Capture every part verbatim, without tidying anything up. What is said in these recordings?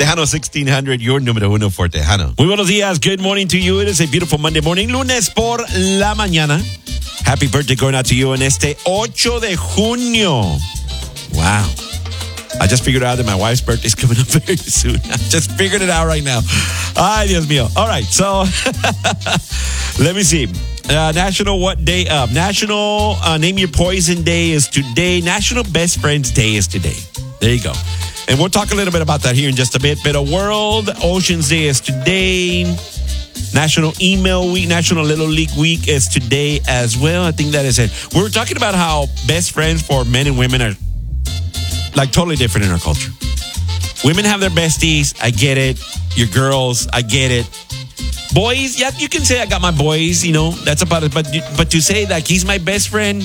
Tejano sixteen hundred, your número uno for Tejano. Muy buenos días. Good morning to you. It is a beautiful Monday morning. Lunes por la mañana. Happy birthday going out to you en este ocho de junio. Wow. I just figured out that my wife's birthday is coming up very soon. I just figured it out right now. Ay, Dios mío. All right, so let me see. Uh, National what day up? National uh, Name Your Poison Day is today. National Best Friends Day is today. There you go. And we'll talk a little bit about that here in just a bit. But a World Oceans Day is today. National Email Week, National Little League Week is today as well. I think that is it. We were talking about how best friends for men and women are like totally different in our culture. Women have their besties. I get it. Your girls, I get it. Boys, yeah, you can say I got my boys, you know, that's about it. But but to say like he's my best friend,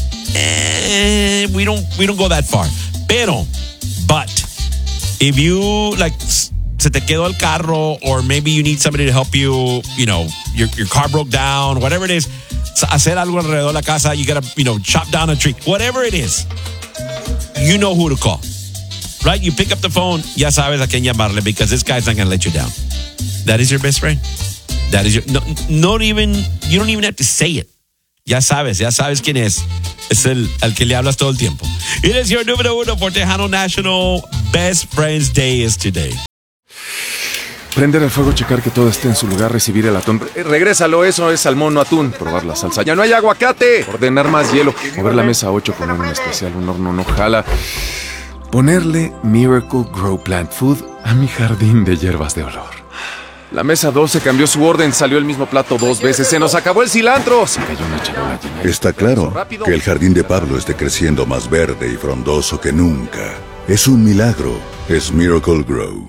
eh, we don't we don't go that far. Pero, but if you like se te quedó el carro, or maybe you need somebody to help you, you know, your your car broke down, whatever it is, hacer algo alrededor de la casa, you gotta, you know, chop down a tree, whatever it is, you know who to call, right? You pick up the phone, ya sabes a quién llamarle, because this guy's not gonna let you down. That is your best friend. That is your, no, not even, you don't even have to say it. Ya sabes, ya sabes quién es. Es el al que le hablas todo el tiempo. It is your número uno for Tejano. National Best Friends Day is today. Prender el fuego, checar que todo esté en su lugar, recibir el atún. Eh, regrésalo, eso es salmón, no atún. Probar la salsa. ¡Ya no hay aguacate! Ordenar más hielo. Mover la mesa ocho, poner un especial, un horno no jala. Ponerle Miracle Grow Plant Food a mi jardín de hierbas de olor. La mesa doce cambió su orden, salió el mismo plato dos veces. ¡Se nos acabó el cilantro! Se cayó una charola llena. Está claro que el jardín de Pablo esté creciendo más verde y frondoso que nunca. Es un milagro. Es Miracle Grow.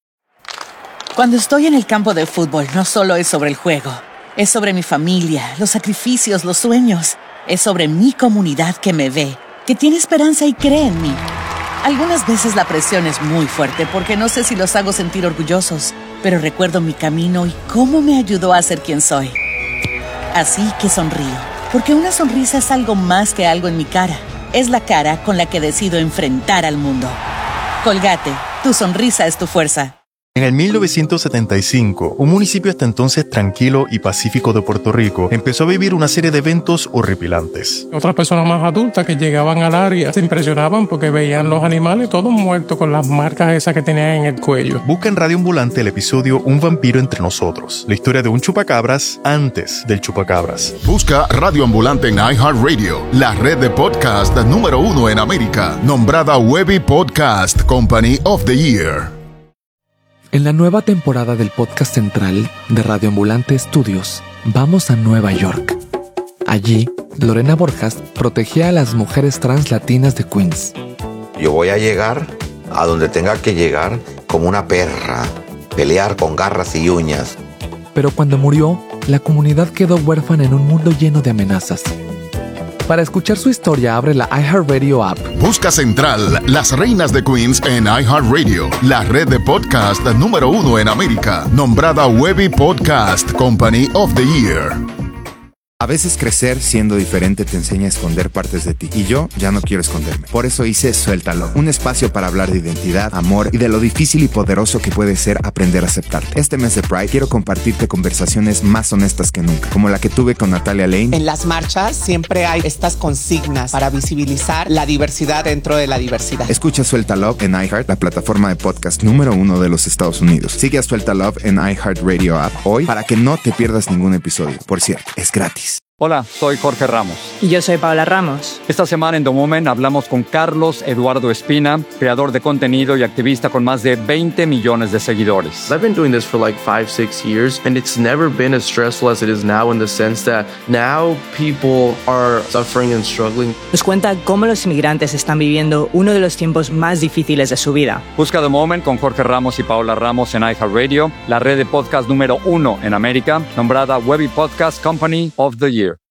Cuando estoy en el campo de fútbol, no solo es sobre el juego. Es sobre mi familia, los sacrificios, los sueños. Es sobre mi comunidad que me ve, que tiene esperanza y cree en mí. Algunas veces la presión es muy fuerte porque no sé si los hago sentir orgullosos, pero recuerdo mi camino y cómo me ayudó a ser quien soy. Así que sonrío, porque una sonrisa es algo más que algo en mi cara. Es la cara con la que decido enfrentar al mundo. Colgate, tu sonrisa es tu fuerza. En el mil novecientos setenta y cinco, un municipio hasta entonces tranquilo y pacífico de Puerto Rico empezó a vivir una serie de eventos horripilantes. Otras personas más adultas que llegaban al área se impresionaban porque veían los animales todos muertos con las marcas esas que tenían en el cuello. Busca en Radio Ambulante el episodio Un vampiro entre nosotros, la historia de un chupacabras antes del chupacabras. Busca Radio Ambulante en iHeartRadio, la red de podcast número uno en América, nombrada Webby Podcast Company of the Year. En la nueva temporada del podcast central de Radio Ambulante Studios, vamos a Nueva York. Allí, Lorena Borjas protegía a las mujeres trans latinas de Queens. Yo voy a llegar a donde tenga que llegar como una perra, pelear con garras y uñas. Pero cuando murió, la comunidad quedó huérfana en un mundo lleno de amenazas. Para escuchar su historia, abre la iHeartRadio app. Busca Central, Las Reinas de Queens en iHeartRadio, la red de podcast número uno en América, nombrada Webby Podcast Company of the Year. A veces crecer siendo diferente te enseña a esconder partes de ti. Y yo ya no quiero esconderme. Por eso hice Suéltalo, un espacio para hablar de identidad, amor y de lo difícil y poderoso que puede ser aprender a aceptarte. Este mes de Pride quiero compartirte conversaciones más honestas que nunca, como la que tuve con Natalia Lane. En las marchas siempre hay estas consignas para visibilizar la diversidad dentro de la diversidad. Escucha Suéltalo en iHeart, la plataforma de podcast número uno de los Estados Unidos. Sigue a Suéltalo en iHeartRadio app hoy para que no te pierdas ningún episodio. Por cierto, es gratis. Hola, soy Jorge Ramos. Y yo soy Paola Ramos. Esta semana en The Moment hablamos con Carlos Eduardo Espina, creador de contenido y activista con más de veinte millones de seguidores. I've been doing this for like five, six years, and it's never been as stressful as it is now in the sense that now people are suffering and struggling. Nos cuenta cómo los inmigrantes están viviendo uno de los tiempos más difíciles de su vida. Busca The Moment con Jorge Ramos y Paola Ramos en iHeartRadio, la red de podcast número uno en América, nombrada Webby Podcast Company of the Year.